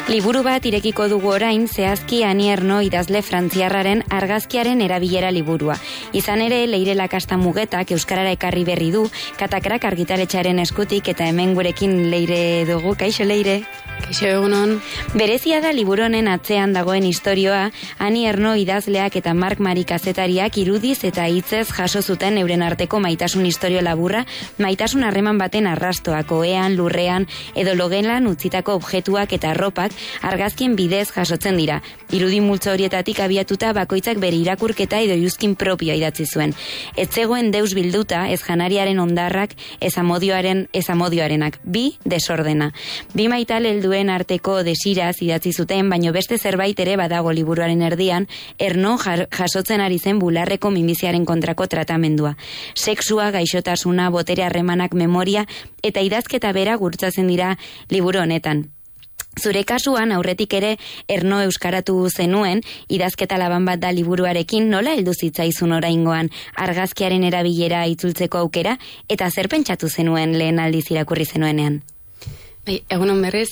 Liburu bat irekiko dugu orain zehazki Ani Ernaux idazle frantziarraren Argazkiaren erabilera liburua. Izan ere, Leire Lakasta Mugetak euskarara ekarri berri du, Katakrak argitaletxearen eskutik eta hemen gurekin Leire dugu. Kaixo, Leire? Kaixo, egunon. Berezia da liburu honen atzean dagoen istorioa, Ani Ernaux idazleak eta Mark Mari kazetariak irudiz eta hitzez jaso zuten euren arteko maitasun istorio laburra, maitasun harreman baten arrastoak, ohean, lurrean edo logelan utzitako objektuak eta arropak argazkien bidez jasotzen dira. Irudi multzo horietatik abiatuta bakoitzak bere irakurketa edo iuzkin propioa idatzi zuen. Ez zegoen deus bilduta, ez janariaren ondarrak, ez amodioarenak, bi desordena. Bi maitale helduen arteko desiraz idatzi zuten, baino beste zerbait ere badago liburuaren erdian, Ernaux jasotzen ari zen bularreko minbiziaren kontrako tratamendua. Sexua, gaixotasuna, botere harremanak, memoria eta idazketa bera gurtzatzen dira liburu honetan. Zure kasuan aurretik ere Ernaux euskaratu zenuen, idazketa laban bat da liburuarekin, nola heldu zitzaizun oraingoan argazkiaren erabilera itzultzeko aukera, eta zer pentsatu zenuen lehen aldiz irakurri zenuenean? Egunon berriz,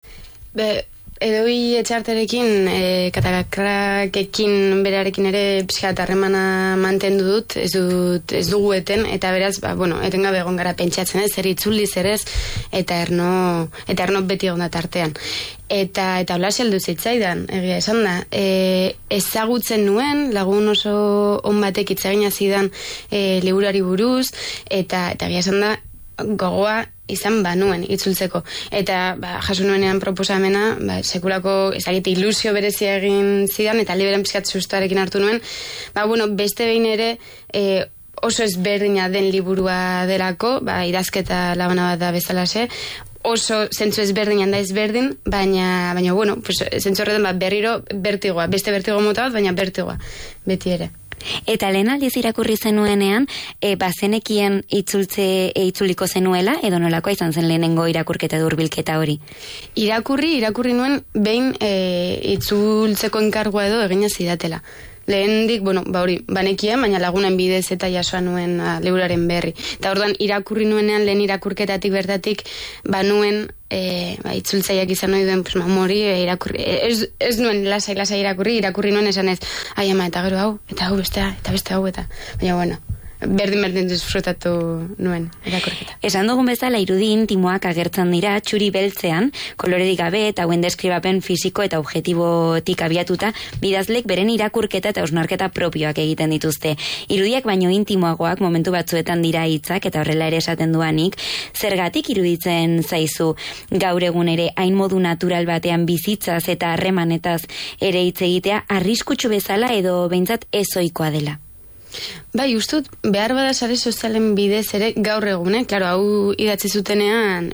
edoi etxarterekin, Katakrakekin berarekin ere pixkat harremana mantendu dut, ez dugu eten, eta beraz, etengabe egon gara pentsatzen ez, zer itzuldi zerez, eta Ernaux beti egon da tartean. Eta hola heldu zitzaidan, egia esan da. Ezagutzen nuen, lagun oso on batek hitz egin zidan liburuari buruz, eta egia esan da, gogoa izan banuen itzultzeko. Eta jaso nuenean proposamena, sekulako ezagite ilusio berezia egin zidan, eta liberen pizkat sustarekin hartu nuen. Beste behin ere, oso ezberdina den liburua delako, idazketa labana bat da bezalaxe, oso zentzu ezberdinan da ezberdin, baina zentzu horretan berriro bertigoa, beste bertigo mota bat, baina bertigoa, beti ere. Eta lehen aldiz irakurri zenuenean, bazenekien itzuliko zenuela, edo nolakoa izan zen lehenengo irakurketa hurbilketa hori? Irakurri nuen behin itzultzeko enkargua edo egina zidatela. Lehendik, banekien, baina lagunen bidez eta jasoa nuen liburaren berri. Eta orduan, irakurri nuenean, lehen irakurketatik bertatik, banuen, itzultzaiak izan nahi duen, mori, irakurri. Ez nuen lasai irakurri nuen esan ez, ama, eta gero hau, eta hau bestea, eta beste hau, eta, baina, berdin disfrutatu nuen irakurketa. Esan dugun bezala irudi intimoak agertzen dira txuri beltzean, kolorerik gabe eta hauen deskribapen fisiko eta objektibotik abiatuta, bidazlek beren irakurketa eta osnarketa propioak egiten dituzte. Irudiak baino intimoagoak momentu batzuetan dira hitzak eta horrela ere esaten duanik, zergatik iruditzen zaizu gaur egun ere hain modu natural batean bizitzaz eta harremanetaz ere hitz egitea arriskutsu bezala edo behintzat ezoikoa dela? Ustut, behar bada sare sozialen bidez ere gaur egun, hau idatzi zutenean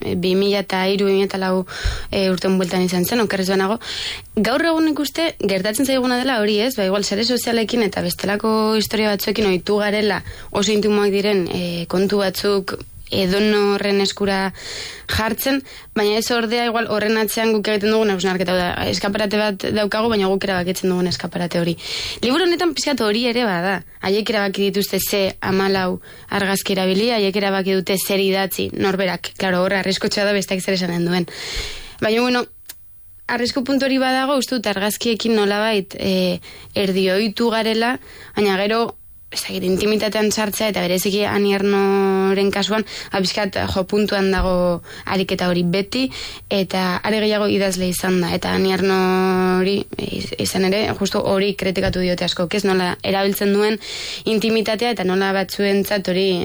2003-2004 urten bueltan izan zen, okerrez banago. Gaur egun ikuste, gertatzen zaiguna dela hori ez, igual sare sozialekin eta bestelako historia batzuekin ohitu garela oso intimoak diren kontu batzuk edonorren eskura jartzen, baina ez ordea igual horren atzean guk egiten dugun hausnarketa da. Eskaparate bat daukagu, baina guk erabakitzen dugun eskaparate hori. Liburu honetan pizkat hori ere bada. Haiek erabaki dituzte ze 14 argazki erabili, haiek erabaki dute zer idatzi norberak. Claro, horra arriskotxea da besteak zer esanen duen. Baina, arrisku puntu hori badago, ustut argazkiekin nolabait erdioitu garela, baina gero intimitatean sartzea eta bereziki Ani Ernauxren kasuan abiskat puntuan dago ariketa hori beti eta are gehiago idazle izan da eta Ani Ernauxri izan ere justu hori kritikatu diote asko, ez nola erabiltzen duen intimitatea eta nola batzuentzat hori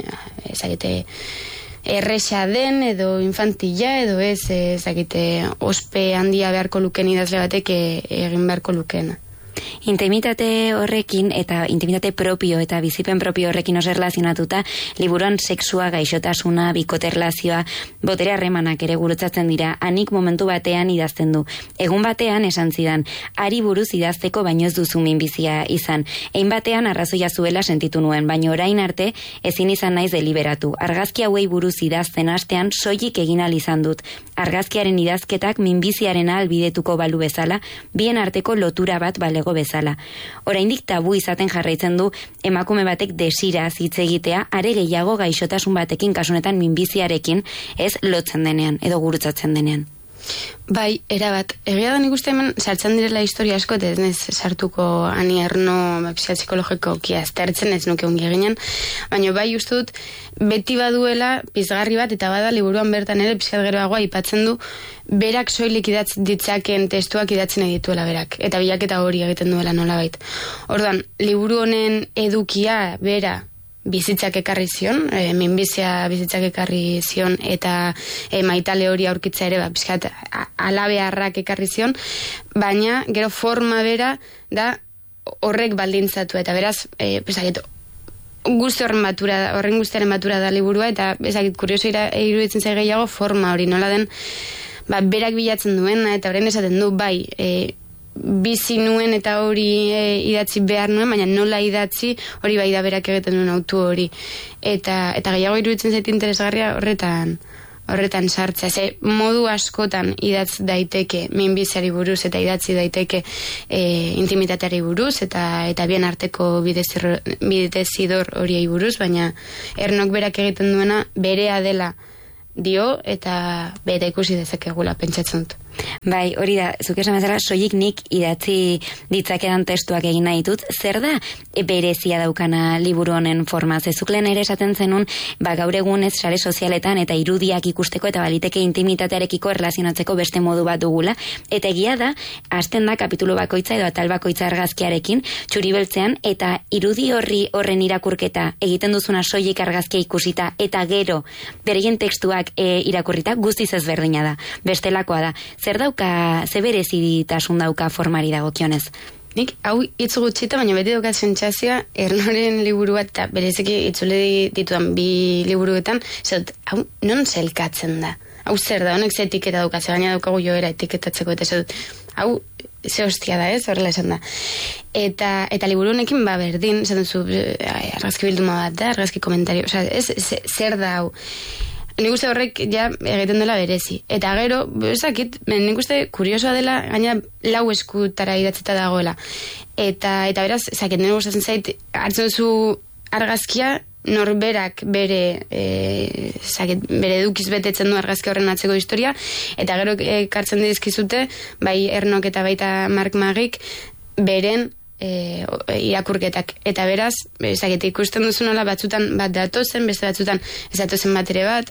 erresa den edo infantila edo ospe handia beharko luken idazle batek egin beharko lukena. Intimitate horrekin eta intimitate propio eta bizipen propio horrekin oso erlazionatuta, liburuan sexua, gaixotasuna, bikote erlazioa, botere harremanak ere gurutzatzen dira. Anik momentu batean idazten du. Egun batean esan zidan, hari buruz idazteko baino ez duzu minbizia izan. Ein batean arrazoia zuela sentitu nuen, baino orain arte ezin izan naiz deliberatu. Argazki hauei buruz idazten hastean soilik egin ahal izan dut. Argazkiaren idazketak minbiziaren albidetuko balu bezala, bien arteko lotura bat balego bezala. Oraindik tabu izaten jarraitzen du emakume batek desiraz hitz egitea, are gehiago gaixotasun batekin, kasunetan minbiziarekin, ez lotzen denean edo gurutzatzen denean. Bai, erabat. Egia da nik uste hemen sartzen direla historia asko, eta ez nez sartuko Ani Erno psikologiko aztertzen, ez nuke ongi eginen, baina bai uste dut beti baduela pizgarri bat, eta bada liburuan bertan ere pizkat geroagoa aipatzen du berak soilik idatz ditzaken testuak idatzen edituela berak, eta bilaketa hori egiten duela nolabait. Orduan, liburu honen edukia bera bizitzak ekarri zion, minbizia bizitzak ekarri zion, eta maitale hori aurkitza ere, pizkat alabearrak ekarri zion, baina gero forma bera da horrek baldintzatu, eta beraz, horren guztiaren batura da liburua, eta ezakit kurioso iruditzen zai gehiago forma hori, nola den, berak bilatzen duena, eta horren esaten du, bai, bizi nuen eta hori idatzi behar nuen, baina nola idatzi hori bai da berak egiten duen autu hori. Eta gehiago iruditzen zait interesgarria horretan sartzea. Ze modu askotan idatz daiteke minbiziari buruz eta idatzi daiteke intimitateari buruz eta bien arteko bidezidor horiei buruz, baina Ernok berak egiten duena berea dela dio eta bera ikusi dezakegula pentsatzen dut. Bai, hori da, zuk esan bezala, soilik nik idatzi ditzakedan testuak egin nahi dut. Zer da berezia daukana liburu honen forma? Zezuk lehen ere esaten zenun, gaur egunez sare sozialetan eta irudiak ikusteko eta baliteke intimitatearekiko erlazionatzeko beste modu bat dugula. Eta egia da, hasten da kapitulu bakoitza edo atal bakoitza argazkiarekin, txuri beltzean, eta irudi horren irakurketa egiten duzuna soilik argazkia ikusita, eta gero, bereien tekstuak irakurrita, guztiz ezberdina da. Bestelakoa da. Zer dauka, ze berezitasun dauka formari dagokionez? Nik, hau hitz gutxita, baina beti daukat sentsazioa Ernoren liburu bat, eta bereziki itzule ditudan bi liburuetan, hau non zelkatzen da? Hau zer da, honek ze etiketa dauka, ze gaina daukagu joera etiketatzeko, eta hau ze hostia da, horrela esan da. Eta liburu honekin berdin, esan duzu, argazki bilduma bat da, argazki komentario, zer da hau? Nik uste horrek ja egiten dela berezi. Eta gero, ezakit, nik uste kuriosoa dela, gaina lau eskutara idatzeta dagoela. Eta beraz, ezakit, nik gustatzen zait, hartzen duzu argazkia, norberak bere edukiz betetzen du argazki horren atzeko historia, eta gero kartzen dizkizute, bai Ernok eta baita Mark Magik, beren irakurketak, eta beraz ikusten duzu nola batzutan bat datozen, beste batzutan ez datozen bat ere bat,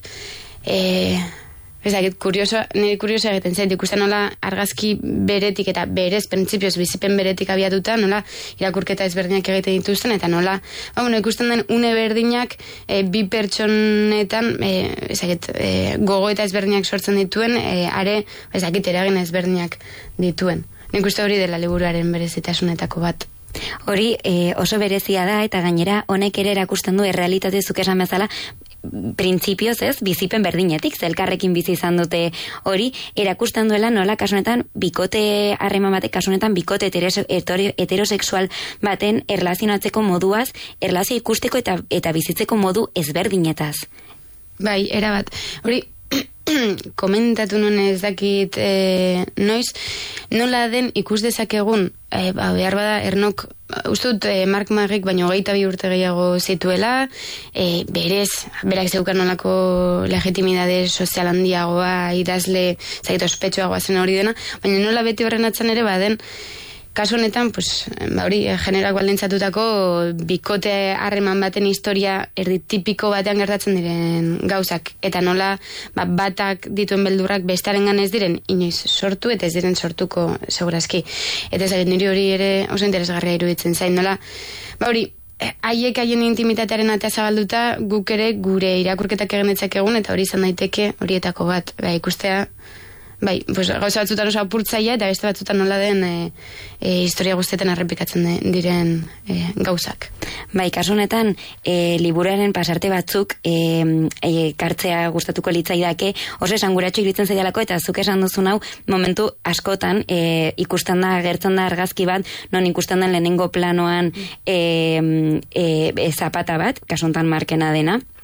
nire kurioso egiten zait, ikusten nola argazki beretik eta berez printzipioz bizipen beretik abiatuta, nola irakurketa ezberdinak egiten dituzten, eta nola ikusten den une berdinak bi pertsonetan gogo eta ezberdinak sortzen dituen, are eragin ezberdinak dituen. Nik uste hori dela liburuaren berezitasunetako bat. Hori oso berezia da, eta gainera honek ere erakusten du errealitate zuk esan bezala, printzipioz ez, bizipen berdinetik, zelkarrekin bizi izan dute hori, erakusten duela nola kasunetan bikote harreman batek, kasunetan bikote heterosexual baten erlazionatzeko moduaz, erlazio ikusteko eta bizitzeko modu ezberdinetaz. Bai, erabat. Hori, komentatu nuen ez dakit noiz, nola den ikus dezakegun, behar bada Ernok, uste dut Mark Magik baino 22 urte gehiago zituela, berak zeukan nolako legitimidade sozial handiagoa, idazle, ospetsuagoa zen hori dena, baina nola beti horren atzan ere baden, kasu honetan, hori, generak baldintzatutako bikote harreman baten historia erditipiko batean gertatzen diren gauzak. Eta nola batak dituen beldurrak bestarengan ez diren inoiz sortu eta ez diren sortuko segurazki. Eta ez niri hori ere oso interesgarria iruditzen zain. Nola, hori, haiek haien intimitatearen atea zabalduta guk ere gure irakurketak egin ditzakegun eta hori izan daiteke horietako bat. Ikustea, gauza batzutan oso apurtzaia eta beste batzutan nola den historia guztietan errepikatzen diren gauzak. Kasu honetan, liburuaren pasarte batzuk kartzea gustatuko litzaidake, oso esanguratxo iruditzen zaidalako, eta zuk esan duzun hau, momentu askotan ikusten da, gertzen da argazki bat, non ikusten den lehenengo planoan zapata bat, kasu honetan Markena dena,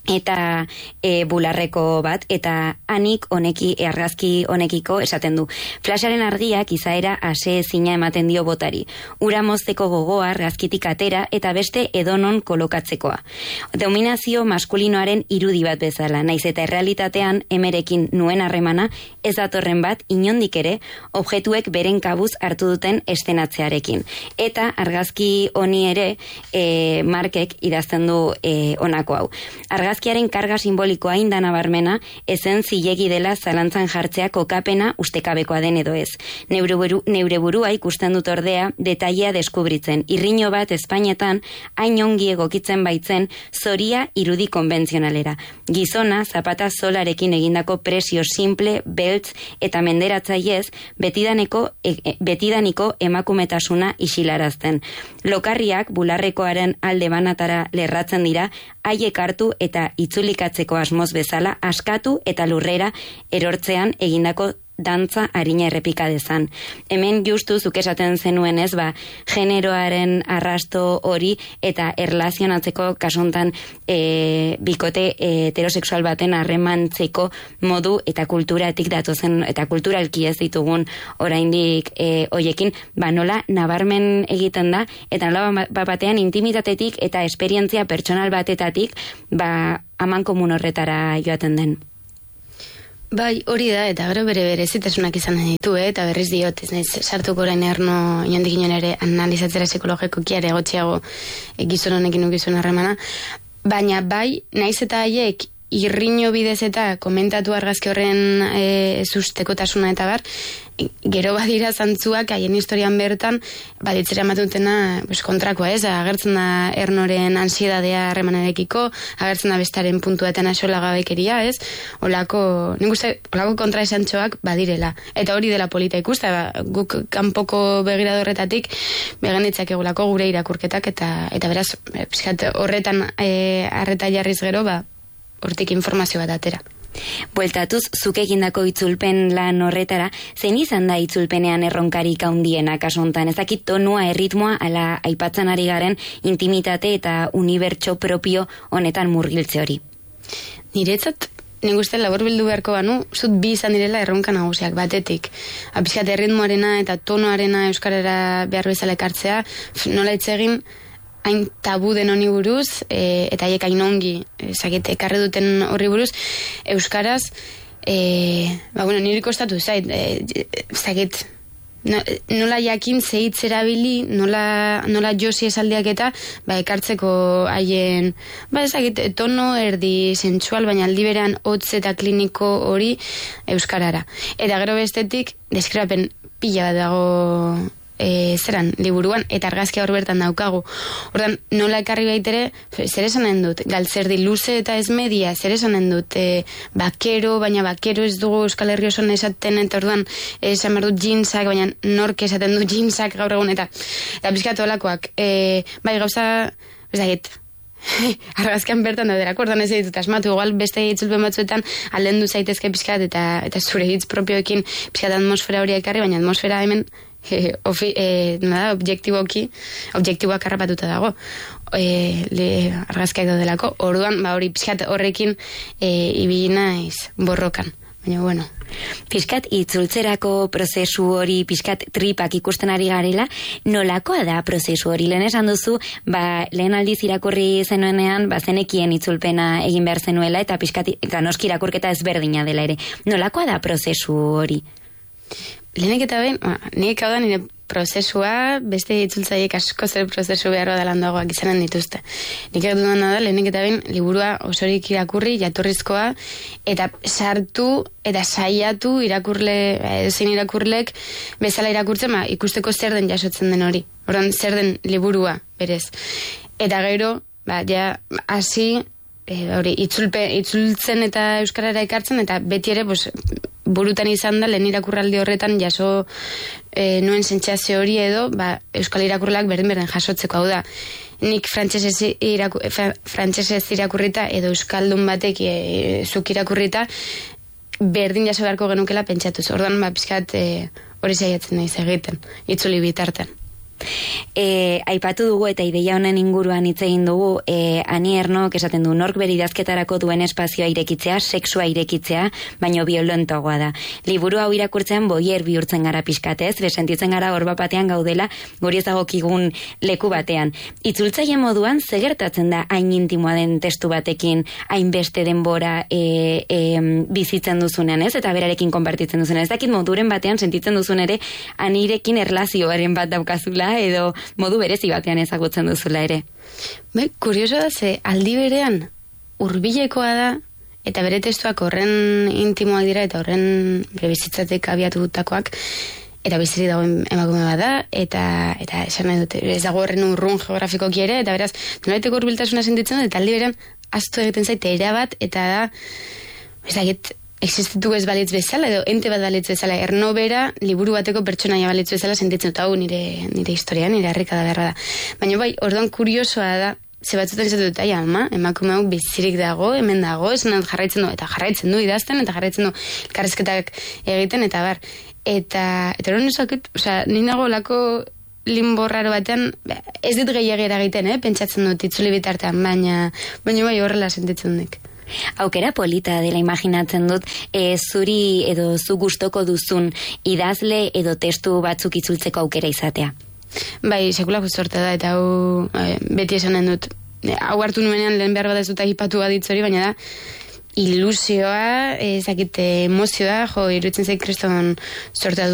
eta bularreko bat, eta anik argazki honekiko esaten du. Flasharen argiak izaera ase ezina ematen dio botari. Ura mozteko gogoa argazkitik atera eta beste edonon kolokatzekoa. Dominazio maskulinoaren irudi bat bezala, naiz eta errealitatean emerekin nuen harremana ez datorren bat inondik ere objektuek beren kabuz hartu duten estenatzearekin. Eta argazki honi ere Markek idazten du honako hau. Argazkiaren karga simbolikoa inda nabarmena, ezen zilegi dela zalantzan jartzea kokapena ustekabekoa den edo ez. Neure burua ikusten dut ordea, detailea deskubritzen. Irriño bat Espainetan hain ongi egokitzen baitzen zoria irudi konbentzionalera. Gizona, zapata solarekin egindako presio simple, beltz eta menderatzaiez, betidaniko emakumetasuna isilarazten. Lokarriak bularrekoaren alde banatara lerratzen dira, haiek hartu eta itzulikatzeko asmoz bezala askatu eta lurrera erortzean egindako dantza arina errepika dezan. Hemen justu zuk esaten zenuen ez, generoaren arrasto hori eta erlazionatzeko kasuntan bikote heterosexual baten harremantzeko modu eta kulturatik datozen eta kulturalki ez ditugun oraindik hoiekin, nola nabarmen egiten da eta nola batean intimitatetik eta esperientzia pertsonal batetatik aman komun horretara joaten den. Bai, hori da, eta gero bere zitasunak izan ditu, eta berriz diot, ez naiz sartuko orain erno inondik inon ere analizatzera psikologikokiare egotxeago gizon honekin gizon harremana, baina bai, naiz eta haiek irriño bidez eta komentatu argazki horren sustekotasuna eta bar, gero badira zantzuak haien historian bertan baditzera ematutena kontrakoa ez, agertzen da ernoren ansiedadea harremanarekiko, agertzen da bestaren puntuetan asola gabekeria ez, olako kontraesantxoak badirela, eta hori dela polita ikusta, guk kanpoko begiradorretatik beganitzak egulako gure irakurketak eta beraz, horretan arreta jarriz gero, hortik informazio bat atera. Bueltatuz, zuk egindako itzulpen lan horretara, zein izan da itzulpenean erronkarik handiena kasuntan? Ez dakit tonua, erritmoa, ala aipatzen ari garen intimitate eta unibertso propio honetan murgiltze hori. Niretzat, nik uste labur bildu beharko banu, zut bi izan direla erronka nagusiak batetik. Apizkat erritmoarena eta tonoarena euskarara behar bezala ekartzea, nola hitz egin, hain tabu den honi buruz, eta haiek hain ongi, ekarri duten horri buruz, euskaraz, niri kostatu zait, nola jakin zehitz erabili, nola josi esaldiak eta, ekartzeko haien, tono erdi sensual, baina aldi berean hotz eta kliniko hori euskarara. Eta gero bestetik, deskribapen pila bat dago liburuan, eta argazkia hor bertan daukagu. Ordan, nola ekarri baitere, zer esanen dut, galtzerdi luze eta ez media, zer esanen dut, bakero, baina bakero ez dugu Euskal Herri oson esaten, eta orduan, esan behar dut jeansak, baina nork esaten du jeansak gaur egun, eta pizkat olakoak, gauza, ez dakit, argazkian bertan dauderako, ordan ez ditut asmatu, igual beste itzulpen batzuetan aldendu zaitezke pizkat, eta zure hitz propioekin pizkat atmosfera hori ekarri, baina atmosfera hemen objektiboak harrapatuta dago argazkiak daudelako, orduan hori pizkat horrekin ibili naiz borrokan, baina bueno. Pizkat itzultzerako prozesu hori pizkat tripak ikusten ari garela, nolakoa da prozesu hori? Lehen esan duzu, lehen aldiz irakurri zenuenean, zenekien itzulpena egin behar zenuela, eta pizkat ganoski irakurketa ezberdina dela ere. Nolakoa da prozesu hori? Lehenik eta behin, nik hau da nire prozesua, beste itzultzaiek asko zer prozesu beharroa da landagoak izanen dituzte. Nik egitu da, lehenik eta behin, liburua osorik irakurri, jatorrizkoa, eta sartu eta saiatu zein irakurlek bezala irakurtzen, ikusteko zer den jasotzen den hori. Horan, zer den liburua, berez. Eta gero, hasi, itzultzen eta euskarara ekartzen, eta beti ere, burutan izan da, lehen irakurraldi horretan jaso nuen sentsazio hori edo, euskal irakurrelak berdin jasotzeko, hau da. Nik frantsesez irakurrita edo euskaldun batek zuk irakurrita, berdin jaso beharko genukela pentsatuz. Ordan, pizkat hori saiatzen naiz egiten, itzuli bitartean. Aipatu dugu eta ideia honen inguruan hitz egin dugu, Ani Ernok esaten du nork bere idazketarako duen espazioa irekitzea, sexua irekitzea, baino violentoagoa da. Liburu hau irakurtzean boier bihurtzen gara pixkatez, besentitzen gara hor batean gaudela, guri ezagokigun leku batean. Itzultzaile moduan, ze gertatzen da hain intimoa den testu batekin, hainbeste denbora bizitzen duzunean, ez? Eta berarekin konpartitzen duzunean. Ez dakit moduren batean sentitzen duzun ere, Anirekin erlazioaren bat daukazula, edo modu berezi batean ezagutzen duzula ere. Kurioso da, ze aldi berean hurbilekoa da, eta bere testuak horren intimoak dira, eta horren bere bizitzatek abiatutakoak, eta bizirik dagoen emakume bat da, eta esan nahi dute, ez dago horren urrun geografikoki ere, eta beraz, nolaiteko hurbiltasuna sentitzen dut, eta aldi berean astu egiten zaite erabat, eta da, ez dakit, existitu ez balitz bezala, edo ente bat balitz bezala, ernobera, liburu bateko pertsonaia balitz bezala sentitzen dut, hau nire historia, nire harrikada beharra da. Baina bai, orduan kuriosoa da, ze batzutan izatu dut, emakume hau bizirik dago, hemen dago, esan jarraitzen du, eta jarraitzen du idazten, eta jarraitzen du elkarrizketak egiten, eta bar. Eta horren esakit, nik nago lako limborraro batean, ez dit gehiagera egiten, pentsatzen dut, itzuli bitartean, baina bai horrela sentitzen dut. Aukera polita dela imaginatzen dut, zuri edo zu gustoko duzun idazle edo testu batzuk itzultzeko aukera izatea. Bai, sekulako sorta da, eta hau beti esanen dut. Hau hartu nuenean lehen behar bat ez dut ahipatu aditzori, baina da, ilusioa, ezakite emozioa, iruditzen zaik kriston sorta